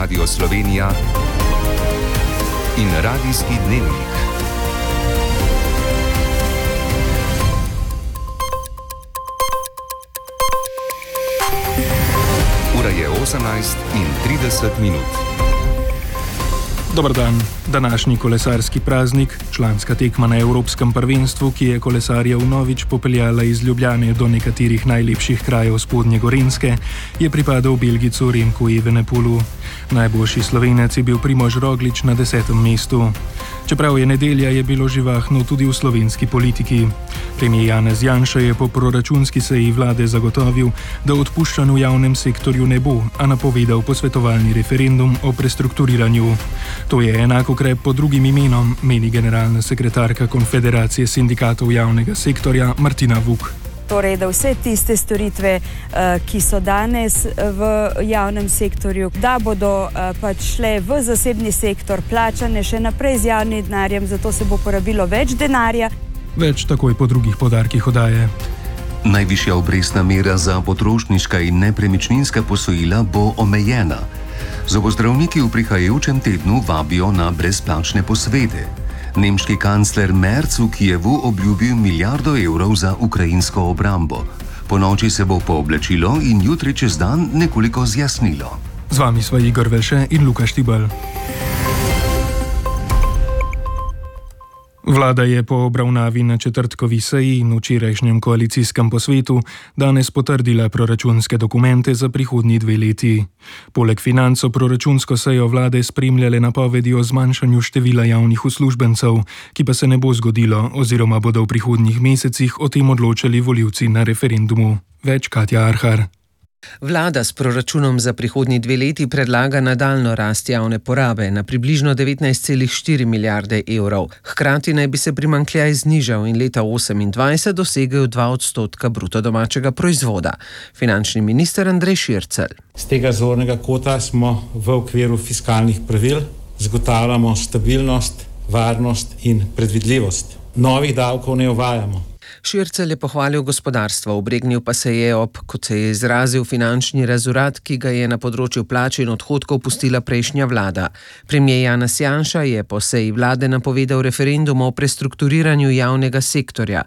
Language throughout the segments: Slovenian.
Radio Slovenija in Radijski dnevnik. Ura je 18:30. Dobar dan. Današnji kolesarski praznik, članska tekma na Evropskem prvenstvu, ki je kolesarje vnovič popeljala iz Ljubljane do nekaterih najlepših krajev Spodnje Gorenjske, je pripadal Belgijcu Remku Evenepoelu. Najboljši Slovenec je bil Primož Roglič na 10. mestu. Čeprav je nedelja, je bilo živahno tudi v slovenski politiki. Premijer Janez Janša je po proračunski seji vlade zagotovil, da odpuščanj v javnem sektorju ne bo, a napovedal posvetovalni referendum o prestrukturiranju. To je enak ukrep pod drugim imenom, meni generalna sekretarka Konfederacije sindikatov javnega sektorja Martina Vuk. Torej, da vse tiste storitve, ki so danes v javnem sektorju, da bodo pač šle v zasebni sektor, plačane še naprej z javnim denarjem, zato se bo porabilo več denarja. Več takoj po drugih podarkih oddaje. Najvišja obrestna mera za potrošniška in nepremičninska posojila bo omejena. Zobozdravniki v prihajajočem tednu vabijo na brezplačne posvete. Nemški kancler Merz v Kijevu obljubil milijardo evrov za ukrajinsko obrambo. Ponoči se bo pooblačilo in jutri čez dan nekoliko zjasnilo. Z vami sva Igor Velše in Luka Štibelj. Vlada je po obravnavi na četrtkovi seji in včerajšnjem koalicijskem posvetu danes potrdila proračunske dokumente za prihodnji 2 leti. Poleg financ so proračunsko sejo vlade spremljale napovedi o zmanjšanju števila javnih uslužbencev, ki pa se ne bo zgodilo oziroma bodo v prihodnjih mesecih o tem odločali volivci na referendumu. Več Katja Arhar. Vlada s proračunom za prihodnji 2 leti predlaga nadaljnjo rast javne porabe na približno 19,4 milijarde evrov. Hkrati naj bi se primanjkljaj znižal in leta 2028 dosegel 2% bruto domačega proizvoda. Finančni minister Andrej Šircelj. Z tega zornega kota smo v okviru fiskalnih pravil zagotavljamo stabilnost, varnost in predvidljivost. Novih davkov ne uvajamo. Šircelj je pohvalil gospodarstvo, obregnil pa se je ob, kot se je izrazil, finančni razurad, ki ga je na področju plač in odhodkov pustila prejšnja vlada. Premijer Janez Janša je po seji vlade napovedal referendum o prestrukturiranju javnega sektorja.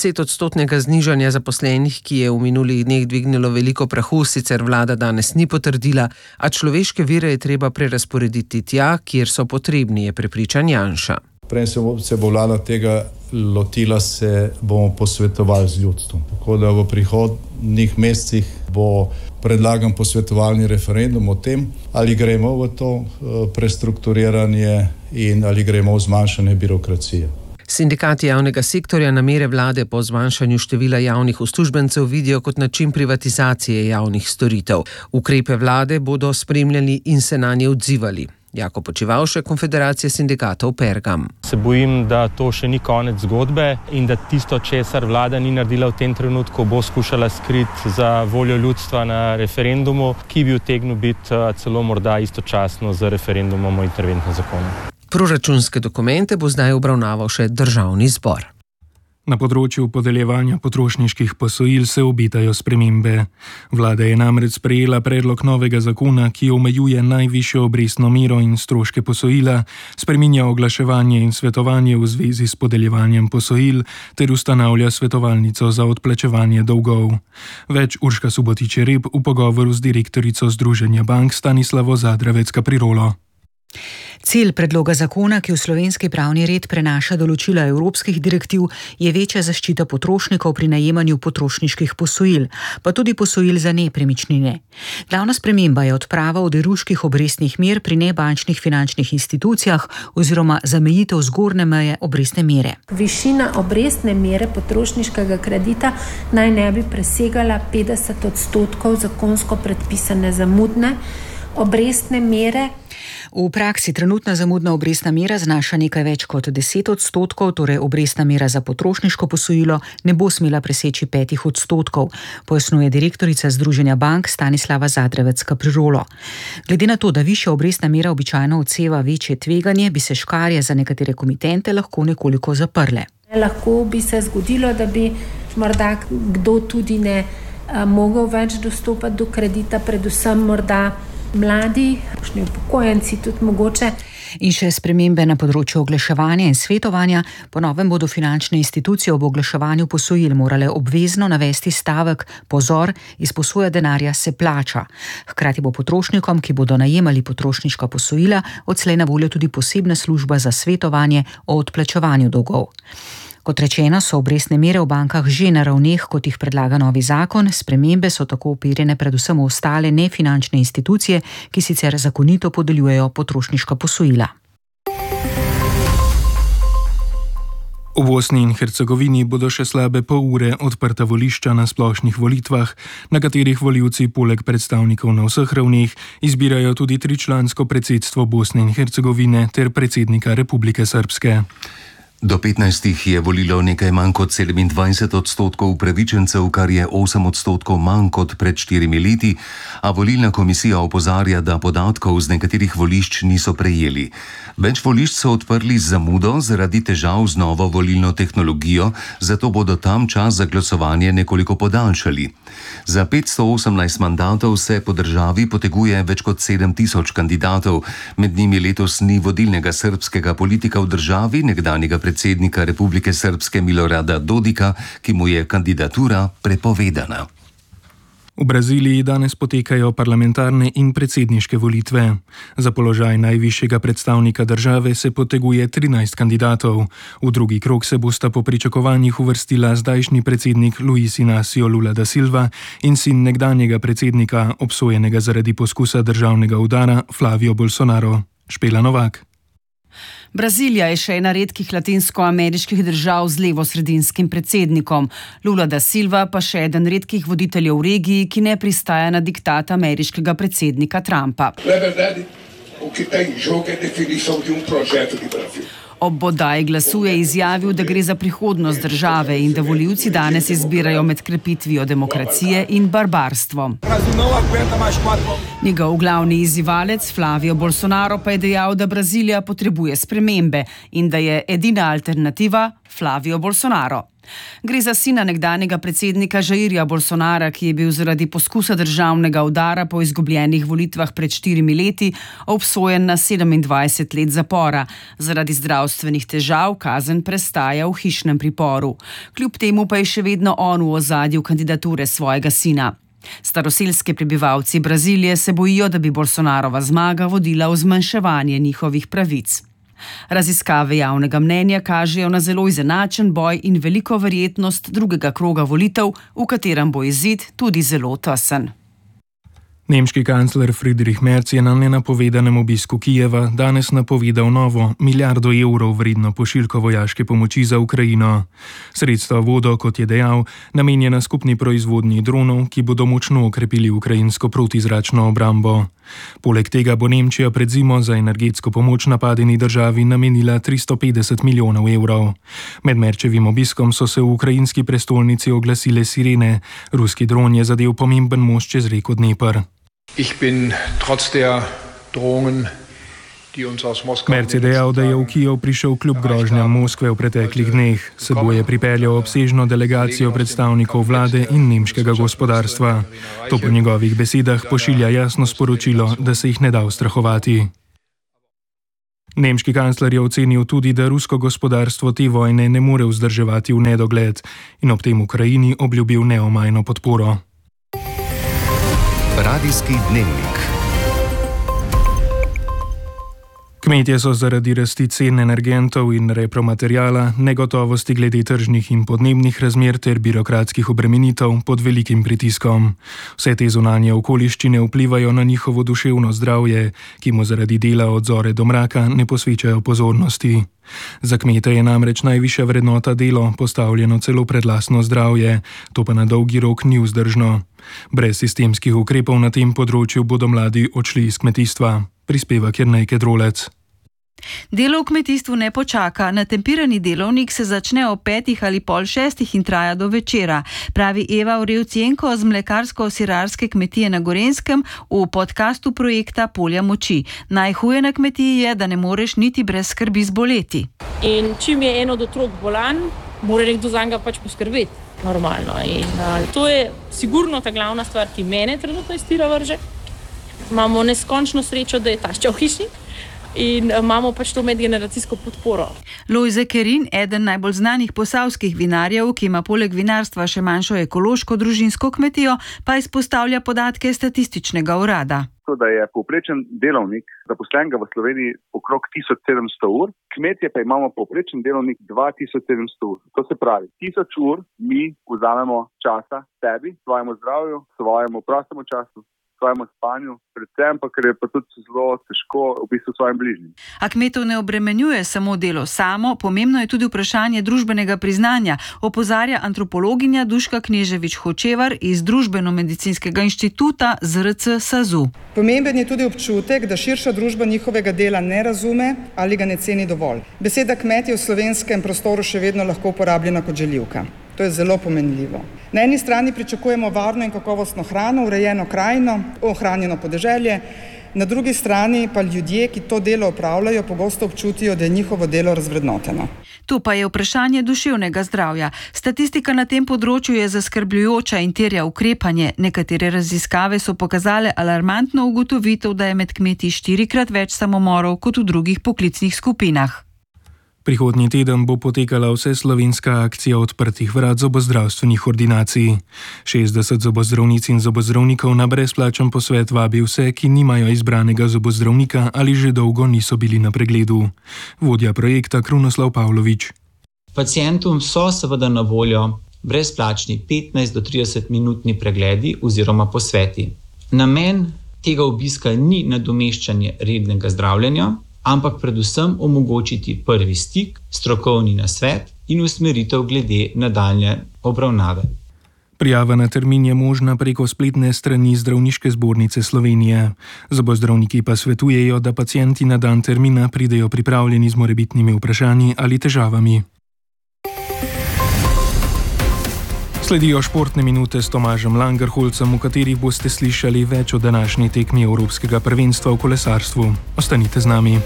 10% znižanja zaposlenih, ki je v minulih dneh dvignilo veliko prahu, sicer vlada danes ni potrdila, a človeške vire je treba prerazporediti tja, kjer so potrebni, je prepričan Janša. Prej se bo vlada tega lotila, se bomo posvetovali z ljudstvom. Tako da v prihodnjih mesecih bo predlagan posvetovalni referendum o tem, ali gremo v to prestrukturiranje in ali gremo v zmanjšanje birokracije. Sindikati javnega sektorja namere vlade po zmanjšanju števila javnih uslužbencev vidijo kot način privatizacije javnih storitev. Ukrepe vlade bodo spremljali in se nanje odzivali. Jakob Počivavšek, Konfederacija sindikatov Pergam. Se bojim, da to še ni konec zgodbe in da tisto, česar vlada ni naredila v tem trenutku, bo skušala skriti za voljo ljudstva na referendumu, ki bi utegnil biti celo morda istočasno z referendumom o interventnem zakonu. Proračunske dokumente bo zdaj obravnaval še Državni zbor. Na področju podeljevanja potrošniških posojil se obetajo spremembe. Vlada je namreč sprejela predlog novega zakona, ki omejuje najvišjo obrestno mero in stroške posojila, spreminja oglaševanje in svetovanje v zvezi s podeljevanjem posojil ter ustanavlja svetovalnico za odplačevanje dolgov. Več Urška Subotič-Rep v pogovoru z direktorico Združenja bank Stanislavo Zadravec-Caprirolo. Cilj predloga zakona, ki v slovenski pravni red prenaša določila evropskih direktiv, je večja zaščita potrošnikov pri najemanju potrošniških posojil, pa tudi posojil za nepremičnine. Glavna sprememba je odprava oderuških obrestnih mer pri nebančnih finančnih institucijah oziroma zamejitev zgornje meje obrestne mere. Višina obrestne mere potrošniškega kredita naj ne bi presegala 50% zakonsko predpisane zamudne obrestne mere. V praksi trenutna zamudna obrestna mera znaša nekaj več kot 10%, torej obrestna mera za potrošniško posojilo ne bo smela preseči 5%, pojasnjuje direktorica Združenja bank Stanislava Zadravec-Caprirolo. Glede na to, da višja obrestna mera običajno odseva večje tveganje, bi se škarje za nekatere komitente lahko nekoliko zaprle. Lahko bi se zgodilo, da bi morda kdo tudi ne mogel več dostopati do kredita, predvsem morda mladi, upokojenci tudi mogoče. In še spremembe na področju oglaševanja in svetovanja. Po novem bodo finančne institucije ob oglaševanju posojil morale obvezno navesti stavek "Pozor, izposoja denarja se plača". Hkrati bo potrošnikom, ki bodo najemali potrošniška posojila, odslej na voljo tudi posebna služba za svetovanje o odplačevanju dolgov. Kot rečeno, so obrestne mere v bankah že na ravneh, kot jih predlaga novi zakon. Spremembe so tako uperjene predvsem v ostale nefinančne institucije, ki sicer zakonito podeljujejo potrošniška posojila. V Bosni in Hercegovini bodo še slabe pol ure odprta volišča na splošnih volitvah, na katerih volivci poleg predstavnikov na vseh ravneh izbirajo tudi tričlansko predsedstvo Bosne in Hercegovine ter predsednika Republike Srpske. Do 15 je volilo nekaj manj kot 27% upravičencev, kar je 8% manj kot pred 4 leti, a volilna komisija opozarja, da podatkov z nekaterih volišč niso prejeli. Več volišč so odprli z zamudo zaradi težav z novo volilno tehnologijo, zato bodo tam čas za glasovanje nekoliko podaljšali. Za 518 mandatov se po državi poteguje več kot 7000 kandidatov, med njimi letos ni vodilnega srbskega politika v državi, nekdanjega predsednika Republike Srpske Milorada Dodika, ki mu je kandidatura prepovedana. V Braziliji danes potekajo parlamentarne in predsedniške volitve. Za položaj najvišjega predstavnika države se poteguje 13 kandidatov. V drugi krog se bosta po pričakovanjih uvrstila zdajšnji predsednik Luiz Inácio Lula da Silva in sin nekdanjega predsednika, obsojenega zaradi poskusa državnega udara, Flávio Bolsonaro. Špela Novak. Brazilija je še ena redkih latinskoameriških držav z levosredinskim predsednikom. Lula da Silva pa še eden redkih voditeljev v regiji, ki ne pristaja na diktat ameriškega predsednika Trumpa. Ob bodaji glasu je izjavil, da gre za prihodnost države in da volivci danes izbirajo med krepitvijo demokracije in barbarstvom. Njegov glavni izzivalec Flávio Bolsonaro pa je dejal, da Brazilija potrebuje spremembe in da je edina alternativa Flávio Bolsonaro. Gre za sina nekdanjega predsednika Jairja Bolsonara, ki je bil zaradi poskusa državnega udara po izgubljenih volitvah pred 4 leti obsojen na 27 let zapora. Zaradi zdravstvenih težav kazen prestaja v hišnem priporu. Kljub temu pa je še vedno on v ozadju kandidature svojega sina. Staroselski prebivalci Brazilije se bojijo, da bi Bolsonarova zmaga vodila v zmanjševanje njihovih pravic. Raziskave javnega mnenja kažejo na zelo izenačen boj in veliko verjetnost drugega kroga volitev, v katerem bo izid tudi zelo tesen. Nemški kancler Friedrich Merz je na nenapovedanem obisku Kijeva danes napovedal novo €1 milijardo vredno pošiljko vojaške pomoči za Ukrajino. Sredstva bodo, kot je dejal, namenjena skupni proizvodnji dronov, ki bodo močno okrepili ukrajinsko protizračno obrambo. Poleg tega bo Nemčija pred zimo za energetsko pomoč napadeni državi namenila €350 milijonov. Med Merčevim obiskom so se v ukrajinski prestolnici oglasile sirene. Ruski dron je zadel pomemben most čez reko Dnepr. Merz je dejal, da je v Kijev prišel kljub grožnjam Moskve v preteklih dneh. S seboj je pripeljal obsežno delegacijo predstavnikov vlade in nemškega gospodarstva. To po njegovih besedah pošilja jasno sporočilo, da se jih ne da ustrahovati. Nemški kancler je ocenil tudi, da rusko gospodarstvo te vojne ne more vzdrževati v nedogled in ob tem Ukrajini obljubil neomajno podporo. Radijski dnevnik. Kmetje so zaradi rasti cen energentov in repromateriala, negotovosti glede tržnih in podnebnih razmer ter birokratskih obremenitev pod velikim pritiskom. Vse te zunanje okoliščine vplivajo na njihovo duševno zdravje, ki mu zaradi dela od zore do mraka ne posvečajo pozornosti. Za kmete je namreč najvišja vrednota delo, postavljeno celo pred lastno zdravje, to pa na dolgi rok ni vzdržno. Brez sistemskih ukrepov na tem področju bodo mladi odšli iz kmetijstva. Prispeva Jernej Kedrolec. Delo v kmetijstvu ne počaka. Natempirani delovnik se začne ob 5 ali pol 6 in traja do večera, pravi Eva Urevcienko z mlekarsko-sirarske kmetije na Gorenskem v podkastu projekta Polja moči. Najhuje na kmetiji je, da ne moreš niti brez skrbi zboleti. In čim je en od otrok bolan, mora nekdo za njega pač poskrbeti. Normalno. In to je sigurno ta glavna stvar, ki mene trenutno iz tira vrže. Imamo neskončno srečo, da je tašča v hiši in imamo pač to medgeneracijsko podporo. Lojze Kerin, eden najbolj znanih posavskih vinarjev, ki ima poleg vinarstva še manjšo ekološko družinsko kmetijo, pa izpostavlja podatke statističnega urada. Da je povprečen delovnik zaposlenega v Sloveniji okrog 1700 ur, kmetje pa imamo povprečen delovnik 2700 ur. To se pravi, 1000 ur mi vzamemo časa sebi, svojemu zdravju, svojemu prostemu času, svojemu spanju, predvsem pa, ker je pa tudi zelo težko v bistvu svojim bližnjim. A kmetov ne obremenjuje samo delo samo, pomembno je tudi vprašanje družbenega priznanja, opozarja antropologinja Duška Kneževič-Hočevar iz Družbeno-medicinskega inštituta ZRC SAZU. Pomemben je tudi občutek, da širša družba njihovega dela ne razume ali ga ne ceni dovolj. Beseda kmet je v slovenskem prostoru še vedno lahko uporabljena kot žaljivka. To je zelo pomenljivo. Na eni strani pričakujemo varno in kakovostno hrano, urejeno krajino, ohranjeno podeželje, na drugi strani pa ljudje, ki to delo opravljajo, pogosto občutijo, da je njihovo delo razvrednoteno. Tu pa je vprašanje duševnega zdravja. Statistika na tem področju je zaskrbljujoča in terja ukrepanje. Nekatere raziskave so pokazale alarmantno ugotovitev, da je med kmeti 4-krat več samomorov kot v drugih poklicnih skupinah. Prihodnji teden bo potekala vseslovenska akcija odprtih vrat zobozdravstvenih ordinacij. 60 zobozdravnic in zobozdravnikov na brezplačen posvet vabi vse, ki nimajo izbranega zobozdravnika ali že dolgo niso bili na pregledu. Vodja projekta Krunoslav Pavlovič. Pacientom so seveda na voljo brezplačni 15 do 30 minutni pregledi oziroma posveti. Namen tega obiska ni nadomeščanje rednega zdravljenja, ampak predvsem omogočiti prvi stik, strokovni nasvet in usmeritev glede nadaljnje obravnave. Prijava na termin je možna preko spletne strani Zdravniške zbornice Slovenije. Zobozdravniki pa svetujejo, da pacienti na dan termina pridejo pripravljeni z morebitnimi vprašanji ali težavami. Sledijo športne minute s Tomažem Langerholcem, v katerih boste slišali več o današnji tekmi Evropskega prvenstva v kolesarstvu. Ostanite z nami.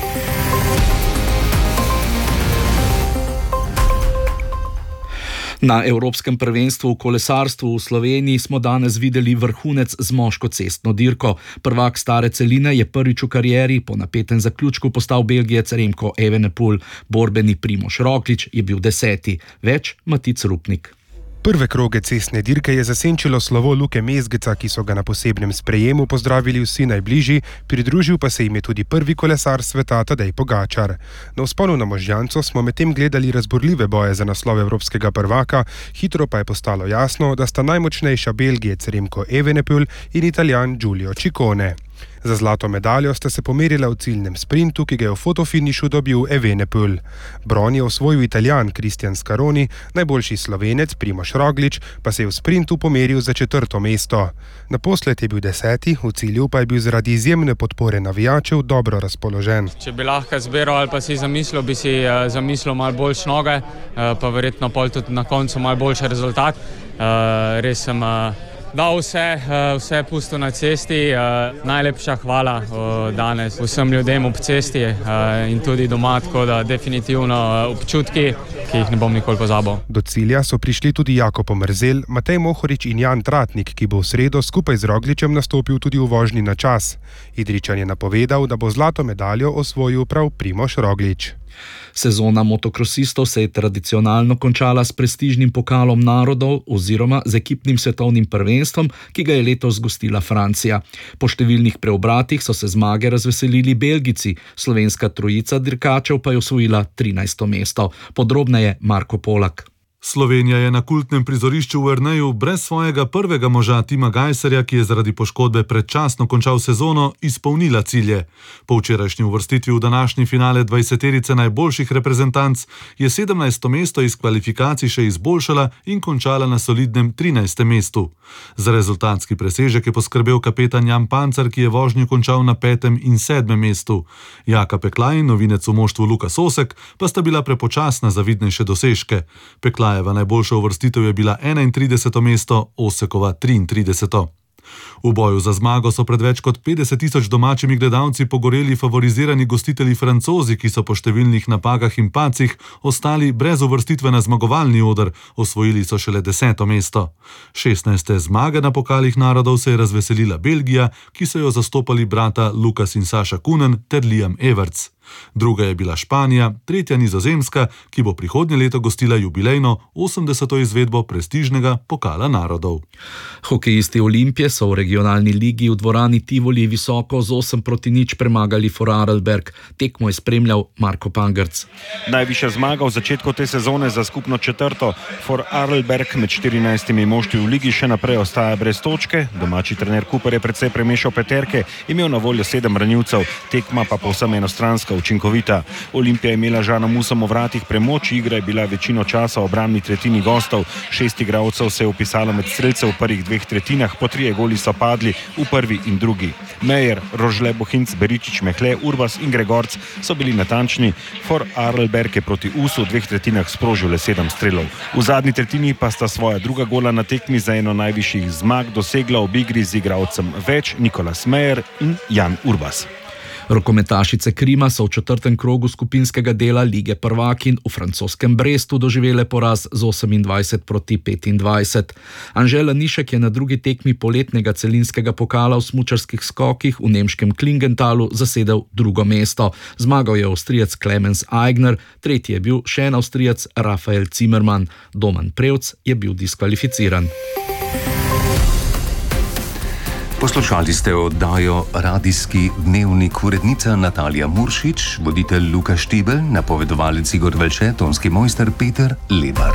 Na Evropskem prvenstvu v kolesarstvu v Sloveniji smo danes videli vrhunec z moško cestno dirko. Prvak stare celine je prvič v karieri po napetem zaključku postal Belgijec Remco Evenepoel. Borbeni Primož Roglič je bil 10. Več Matic Rupnik. Prve kroge cestne dirke je zasenčilo slovo Luke Mezgeca, ki so ga na posebnem sprejemu pozdravili vsi najbližji, pridružil pa se jim je tudi prvi kolesar sveta Tadej Pogačar. Na vzponu na Možjanco smo medtem gledali razburljive boje za naslov evropskega prvaka, hitro pa je postalo jasno, da sta najmočnejša Belgijec Remco Evenepoel in Italijan Giulio Ciccone. Za zlato medaljo sta se pomerila v ciljnem sprintu, ki ga je v fotofinišu dobil Evenepoel. Bron je osvojil Italijan Cristian Scaroni, najboljši Slovenec Primož Roglič pa se je v sprintu pomeril za 4. mesto. Naposled je bil 10., v cilju pa je bil zaradi izjemne podpore navijačev dobro razpoložen. Če bi lahko zbiral ali pa si zamislil, bi si zamislil malo boljše noge, pa verjetno pol tudi na koncu malo boljši rezultat. Res sem dal vse pusto na cesti. Najlepša hvala danes vsem ljudem ob cesti in tudi doma, tako da definitivno občutki, ki jih ne bom nikoli pozabil. Do cilja so prišli tudi Jakob Omerzel, Matej Mohorič in Jan Tratnik, ki bo v sredo skupaj z Rogličem nastopil tudi v vožnji na čas. Idrijčan je napovedal, da bo zlato medaljo osvojil prav Primož Roglič. Sezona motokrosistov se je tradicionalno končala s prestižnim pokalom narodov oziroma z ekipnim svetovnim prvenstvom, ki ga je letos gostila Francija. Po številnih preobratih so se zmage razveselili Belgijci, slovenska trojica dirkačev pa je osvojila 13. mesto. Podrobneje Marko Polak. Slovenija je na kultnem prizorišču v Erneju brez svojega prvega moža Tima Gajserja, ki je zaradi poškodbe predčasno končal sezono, izpolnila cilje. Po včerajšnji uvrstitvi v današnji finale 20-terice najboljših reprezentanc je 17. mesto iz kvalifikacij še izboljšala in končala na solidnem 13. mestu. Za rezultatski presežek je poskrbel kapetan Jan Pancar, ki je vožnjo končal na 5. in 7. mestu. Jaka Peklaj in novinec v moštvu Lukas Osek pa sta bila prepočasna za vidnejše dosežke. Peklajeva najboljša uvrstitev je bila 31. mesto, Osekova 33. V boju za zmago so pred več kot 50 000 domačimi gledalci pogoreli favorizirani gostitelji Francozi, ki so po številnih napakah in pacih ostali brez uvrstitve na zmagovalni oder, osvojili so šele 10. mesto. 16. zmage na pokalih narodov se je razveselila Belgija, ki so jo zastopali brata Lukas in Saša Kunen ter Liam Everts. Druga je bila Španija, tretja Nizozemska, ki bo prihodnje leto gostila jubilejno 80. izvedbo prestižnega pokala narodov. Hokejisti Olimpije so v regionalni ligi v dvorani Tivoli visoko z 8-0 premagali Vorarlberg. Tekmo je spremljal Marko Pangerc. Najvišja zmaga v začetku te sezone za skupno četrto. Vorarlberg med 14 moštvi v ligi še naprej ostaja brez točke. Domači trener Cooper je precej premešal peterke, imel na voljo 7 branilcev, tekma pa povsem enostranska, učinkovita. Olimpija je imela Žana Musom v vratih premoč, igra je bila večino časa v obrambni tretjini gostov. 6 igralcev se je vpisalo med strelce v prvih 2 tretjinah, po 3 goli so padli v prvi in drugi. Mejer, Rožle, Bohinc, Beričič, Mehle, Urbas in Gregorc so bili natančni. Vorarlberg je proti Usu v 2 tretjinah sprožil le 7 strelov. V zadnji tretjini pa sta svoja druga gola na tekmi za eno najvišjih zmag dosegla ob igri z igralcem več Nikolas Mejer in Jan Urbas. Rokometašice Krima so v 4. krogu skupinskega dela Lige prvakinj v francoskem Brestu doživele poraz z 28-25. Anžela Nišek je na drugi tekmi poletnega celinskega pokala v smučarskih skokih v nemškem Klingentalu zasedel drugo mesto. Zmagal je Avstrijec Clemens Aigner, tretji je bil še en Avstrijec Rafael Zimmermann. Domen Prevc je bil diskvalificiran. Poslušali ste oddajo Radijski dnevnik, urednica Natalija Muršič, voditelj Luka Štibelj, napovedovalec Igor Velče, tonski mojster Peter Lebar.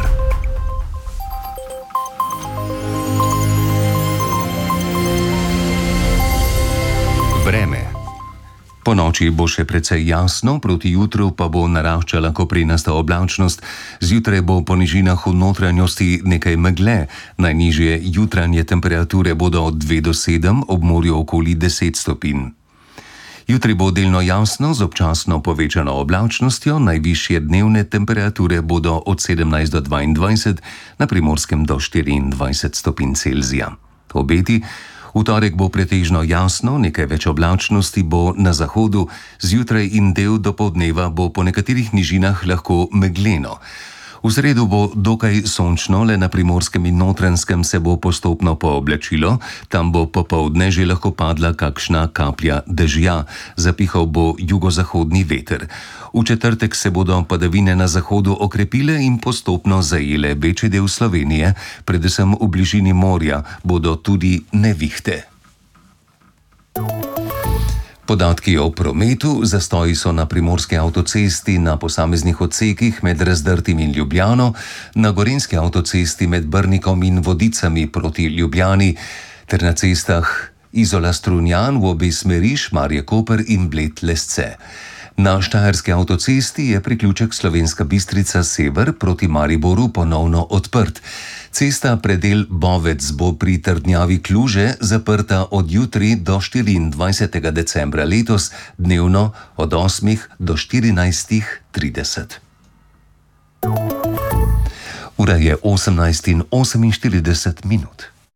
Vreme. Po noči bo še precej jasno, proti jutru pa bo naraščala koprenasta oblačnost. Zjutraj bo po nižinah v notranjosti nekaj megle. Najnižje jutranje temperature bodo od 2 do 7, ob morju okoli 10 stopinj. Jutri bo delno jasno z občasno povečano oblačnostjo, najvišje dnevne temperature bodo od 17 do 22, na Primorskem do 24 stopinj Celzija. Obeti. V torek bo pretežno jasno, nekaj več oblačnosti bo na zahodu, zjutraj in del dopoldneva bo po nekaterih nižinah lahko megleno. V sredo bo dokaj sončno, le na Primorskem in Notranjskem se bo postopno pooblačilo, tam bo popoldne že lahko padla kakšna kaplja dežja, zapihal bo jugozahodni veter. V četrtek se bodo padavine na zahodu okrepile in postopno zajele večji del Slovenije, predvsem v bližini morja bodo tudi nevihte. Podatki o prometu. Zastoji so na primorski avtocesti na posameznih odsekih med Razdrtim in Ljubljano, na gorenjski avtocesti med Brnikom in Vodicami proti Ljubljani ter na cestah Izola-Strunjan v obe smeri, Šmarje-Koper in Bled-Lesce. Na štajerski avtocesti je priključek Slovenska Bistrica sever proti Mariboru ponovno odprt. Cesta predel Bovec bo pri trdnjavi Kluže zaprta od jutri do 24. decembra letos, dnevno od 8 do 14:30. Ura je 18:48.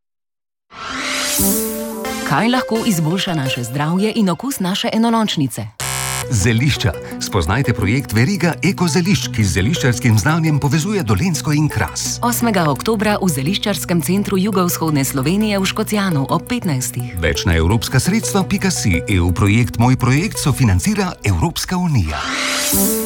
Kaj lahko izboljša naše zdravje in okus naše enolončnice? Zelišča. Spoznajte projekt Veriga Eko-zelišč, ki z zeliščarskim znanjem povezuje Dolenjsko in Kras. 8. oktobra v Zeliščarskem centru jugovzhodne Slovenije v Škocjanu ob 15. Večna evropska sredstva.si. EU projekt Moj projekt sofinancira Evropska unija.